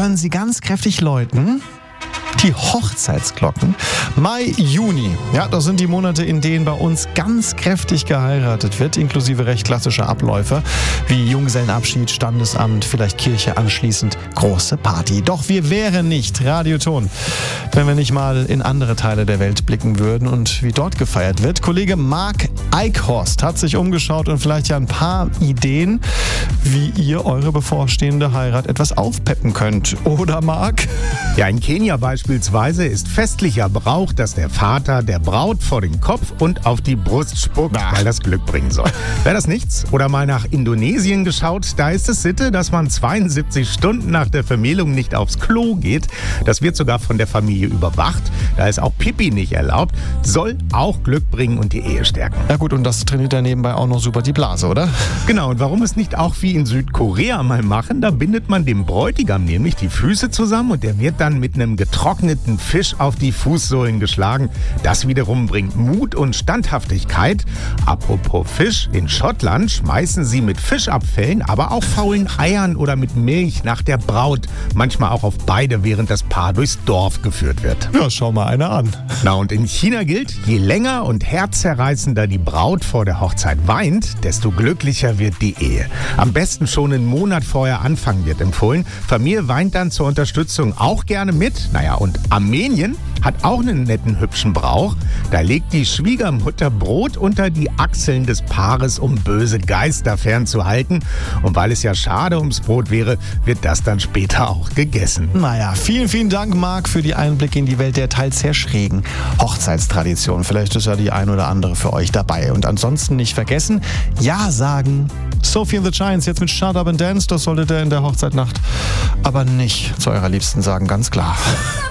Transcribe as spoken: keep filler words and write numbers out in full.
hören sie ganz kräftig läuten. Die Hochzeitsglocken. Mai, Juni. Ja, das sind die Monate, in denen bei uns ganz kräftig geheiratet wird, inklusive recht klassischer Abläufe, wie Junggesellenabschied, Standesamt, vielleicht Kirche, anschließend große Party. Doch wir wären nicht Radioton, wenn wir nicht mal in andere Teile der Welt blicken würden und wie dort gefeiert wird. Kollege Marc Eichhorst hat sich umgeschaut und vielleicht ja ein paar Ideen, wie ihr eure bevorstehende Heirat etwas aufpeppen könnt. Oder, Marc? Ja, in Kenia beispielsweise ist festlicher Brauch, dass der Vater der Braut vor den Kopf und auf die Brust spuckt, weil das Glück bringen soll. Wäre das nichts? Oder mal nach Indonesien geschaut, da ist es Sitte, dass man zweiundsiebzig Stunden nach der Vermählung nicht aufs Klo geht. Das wird sogar von der Familie überwacht. Da ist auch Pipi nicht erlaubt. Soll auch Glück bringen und die Ehe stärken. Ja gut, und das trainiert ja nebenbei auch noch super die Blase, oder? Genau, und warum es nicht auch wie in Südkorea mal machen, da bindet man dem Bräutigam nämlich die Füße zusammen und der wird dann mit einem getrockneten Fisch auf die Fußsohlen geschlagen. Das wiederum bringt Mut und Standhaftigkeit. Apropos Fisch, in Schottland schmeißen sie mit Fischabfällen, aber auch faulen Eiern oder mit Milch nach der Braut. Manchmal auch auf beide, während das Paar durchs Dorf geführt wird. Ja, schau mal einer an. Na, und in China gilt, je länger und herzzerreißender die Braut vor der Hochzeit weint, desto glücklicher wird die Ehe. Am besten schon einen Monat vorher anfangen, wird empfohlen. Familie weint dann zur Unterstützung auch gerne mit. Naja, und Armenien hat auch einen netten, hübschen Brauch. Da legt die Schwiegermutter Brot unter die Achseln des Paares, um böse Geister fernzuhalten. Und weil es ja schade ums Brot wäre, wird das dann später auch gegessen. Naja, vielen, vielen Dank, Marc, für die Einblicke in die Welt der teils sehr schrägen Hochzeitstradition. Vielleicht ist ja die ein oder andere für euch dabei. Und ansonsten nicht vergessen, Ja sagen. Sophie and the Giants jetzt mit Shut Up and Dance. Das solltet ihr in der Hochzeitnacht aber nicht zu eurer Liebsten sagen, ganz klar.